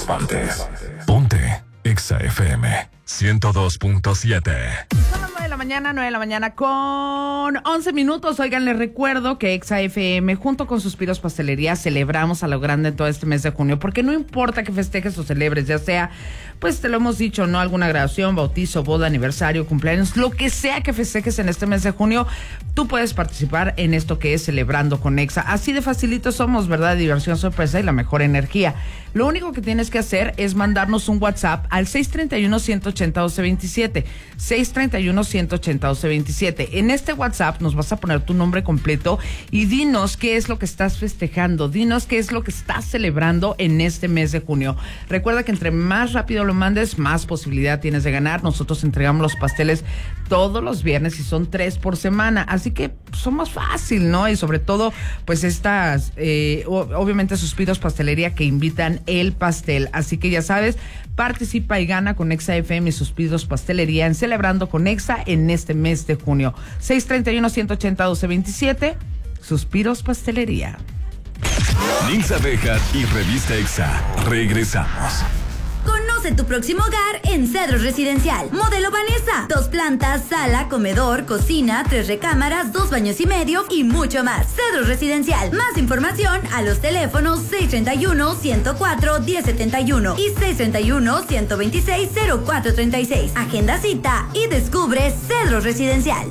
partes. Ponte Exa FM 102.7. Son las 9 de la mañana con 11 minutos. Oigan, les recuerdo que Exa FM junto con Suspiros Pastelería celebramos a lo grande en todo este mes de junio, porque no importa que festejes o celebres, ya sea, pues te lo hemos dicho, ¿no? Alguna graduación, bautizo, boda, aniversario, cumpleaños, lo que sea que festejes en este mes de junio, tú puedes participar en esto que es Celebrando con Exa. Así de facilito somos, ¿verdad? Diversión, sorpresa y la mejor energía. Lo único que tienes que hacer es mandarnos un WhatsApp al 631-180-1227. 631-180-1227. En este WhatsApp nos vas a poner tu nombre completo y dinos qué es lo que estás festejando. Dinos qué es lo que estás celebrando en este mes de junio. Recuerda que entre más rápido lo mandes, más posibilidad tienes de ganar. Nosotros entregamos los pasteles todos los viernes y son 3 por semana. Así que somos fácil, ¿no? Y sobre todo, pues estas, obviamente Suspiros Pastelería que invitan el pastel. Así que ya sabes, participa y gana con Exa FM y Suspiros Pastelería en Celebrando con Exa en este mes de junio. 631-180-1227, Suspiros Pastelería. Nilsa Bejar y Revista Exa. Regresamos. Conoce tu próximo hogar en Cedros Residencial. Modelo Vanessa. 2 plantas, sala, comedor, cocina, 3 recámaras, 2 baños y medio y mucho más. Cedros Residencial. Más información a los teléfonos 631-104-1071 y 631-126-0436. Agenda cita y descubre Cedros Residencial.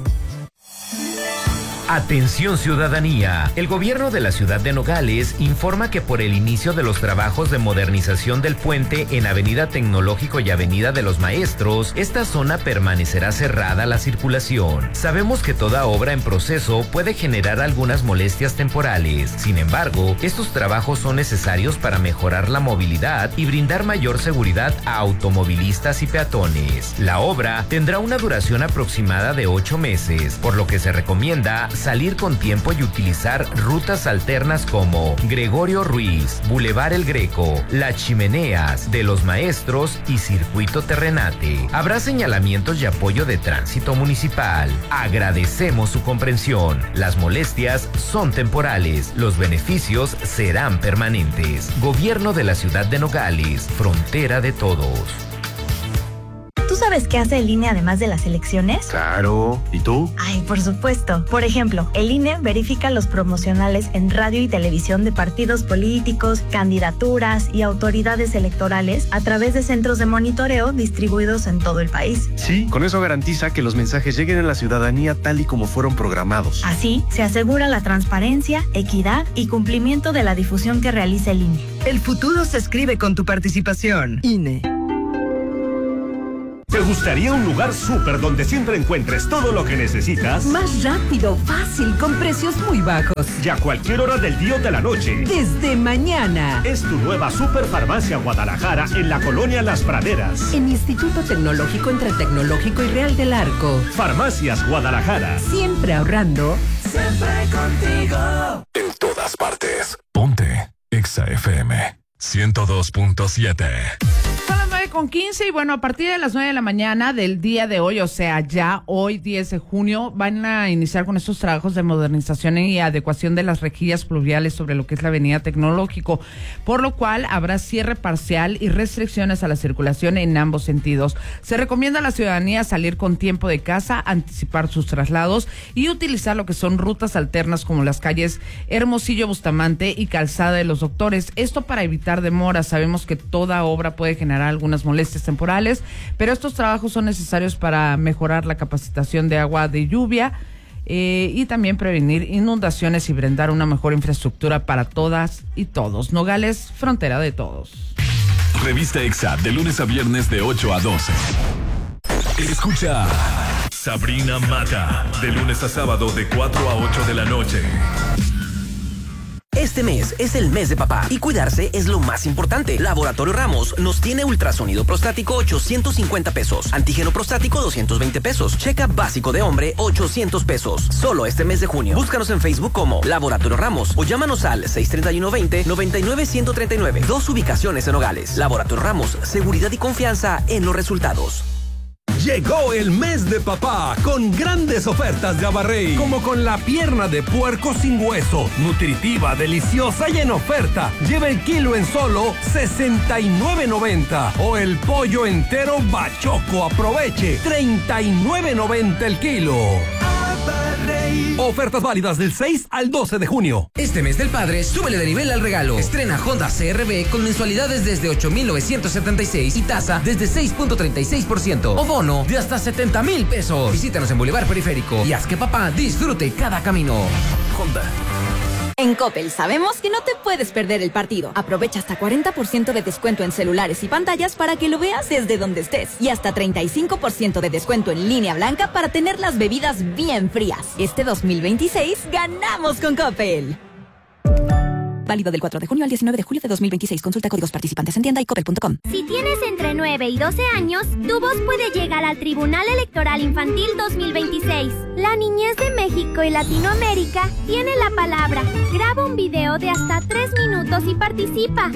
Atención ciudadanía. El gobierno de la ciudad de Nogales informa que por el inicio de los trabajos de modernización del puente en Avenida Tecnológico y Avenida de los Maestros, esta zona permanecerá cerrada a la circulación. Sabemos que toda obra en proceso puede generar algunas molestias temporales. Sin embargo, estos trabajos son necesarios para mejorar la movilidad y brindar mayor seguridad a automovilistas y peatones. La obra tendrá una duración aproximada de 8 meses, por lo que se recomienda salir con tiempo y utilizar rutas alternas como Gregorio Ruiz, Boulevard El Greco, Las Chimeneas, de los Maestros y Circuito Terrenate. Habrá señalamientos y apoyo de tránsito municipal. Agradecemos su comprensión. Las molestias son temporales. Los beneficios serán permanentes. Gobierno de la ciudad de Nogales, frontera de todos. ¿Tú sabes qué hace el INE además de las elecciones? Claro. ¿Y tú? Ay, por supuesto. Por ejemplo, el INE verifica los promocionales en radio y televisión de partidos políticos, candidaturas y autoridades electorales a través de centros de monitoreo distribuidos en todo el país. Sí, con eso garantiza que los mensajes lleguen a la ciudadanía tal y como fueron programados. Así, se asegura la transparencia, equidad y cumplimiento de la difusión que realiza el INE. El futuro se escribe con tu participación. INE. ¿Te gustaría un lugar súper donde siempre encuentres todo lo que necesitas? Más rápido, fácil, con precios muy bajos. Y a cualquier hora del día o de la noche. Desde mañana. Es tu nueva Superfarmacia Guadalajara en la colonia Las Praderas. En Instituto Tecnológico entre Tecnológico y Real del Arco. Farmacias Guadalajara. Siempre ahorrando. Siempre contigo. En todas partes. Ponte Exa FM 102.7. Con 15 y bueno, a partir de las 9 de la mañana del día de hoy, o sea, ya hoy 10 de junio, van a iniciar con estos trabajos de modernización y adecuación de las rejillas pluviales sobre lo que es la avenida Tecnológico, por lo cual habrá cierre parcial y restricciones a la circulación en ambos sentidos. Se recomienda a la ciudadanía salir con tiempo de casa, anticipar sus traslados y utilizar lo que son rutas alternas como las calles Hermosillo, Bustamante y Calzada de los Doctores. Esto para evitar demoras. Sabemos que toda obra puede generar algunas molestias temporales, pero estos trabajos son necesarios para mejorar la capacitación de agua de lluvia y también prevenir inundaciones y brindar una mejor infraestructura para todas y todos. Nogales, frontera de todos. Revista Exa, de lunes a viernes de 8 a 12. Escucha Sabrina Mata, de lunes a sábado de 4 a 8 de la noche. Este mes es el mes de papá y cuidarse es lo más importante. Laboratorio Ramos nos tiene ultrasonido prostático 850 pesos, antígeno prostático 220 pesos, check-up básico de hombre 800 pesos. Solo este mes de junio. Búscanos en Facebook como Laboratorio Ramos o llámanos al 631-20-99-139. 2 ubicaciones en Nogales. Laboratorio Ramos, seguridad y confianza en los resultados. Llegó el mes de papá con grandes ofertas de Abarrey, como con la pierna de puerco sin hueso, nutritiva, deliciosa y en oferta. Lleva el kilo en solo $69.90 o el pollo entero bachoco, aproveche, $39.90 el kilo. Ofertas válidas del 6 al 12 de junio. Este mes del padre, súbele de nivel al regalo. Estrena Honda CR-V con mensualidades desde $8,976 y tasa desde 6.36% o bono de hasta $70,000. Visítanos en Boulevard Periférico y haz que papá disfrute cada camino. Honda. En Coppel sabemos que no te puedes perder el partido. Aprovecha hasta 40% de descuento en celulares y pantallas para que lo veas desde donde estés. Y hasta 35% de descuento en línea blanca para tener las bebidas bien frías. Este 2026 ganamos con Coppel. Válido del 4 de junio al 19 de julio de 2026. Consulta códigos participantes en tienda y coppel.com. Si tienes entre 9 y 12 años, tu voz puede llegar al Tribunal Electoral Infantil 2026. La niñez de México y Latinoamérica tiene la palabra. Graba un video de hasta 3 minutos y participa.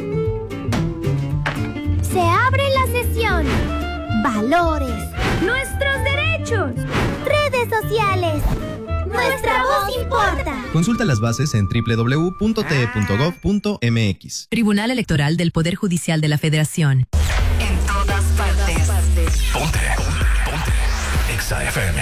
Se abre la sesión. Valores. Nuestros derechos. Redes sociales. Nuestra voz importa. Consulta las bases en www.te.gov.mx. Tribunal Electoral del Poder Judicial de la Federación. En todas partes. Ponte. Exa FM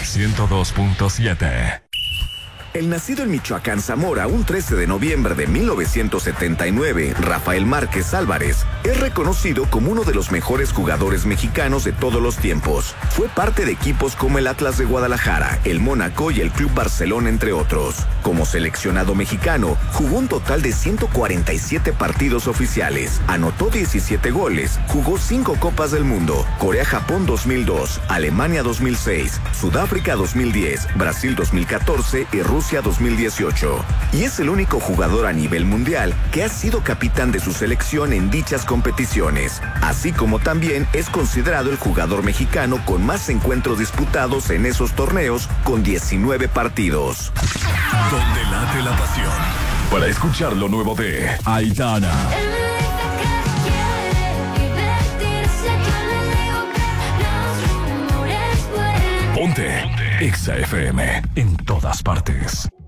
102.7. El nacido en Michoacán, Zamora, un 13 de noviembre de 1979, Rafael Márquez Álvarez, es reconocido como uno de los mejores jugadores mexicanos de todos los tiempos. Fue parte de equipos como el Atlas de Guadalajara, el Mónaco y el Club Barcelona, entre otros. Como seleccionado mexicano, jugó un total de 147 partidos oficiales, anotó 17 goles, jugó 5 Copas del Mundo, Corea-Japón 2002, Alemania 2006, Sudáfrica 2010, Brasil 2014 y Rusia 2018, y es el único jugador a nivel mundial que ha sido capitán de su selección en dichas competiciones, así como también es considerado el jugador mexicano con más encuentros disputados en esos torneos, con 19 partidos. Donde late la pasión. Para escuchar lo nuevo de Aitana. Ponte Exa FM en todas partes.